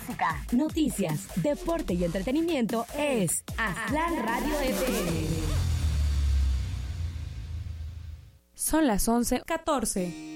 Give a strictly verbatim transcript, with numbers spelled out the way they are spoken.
música, noticias, deporte y entretenimiento es Aztlán Radio F M. Son las once catorce.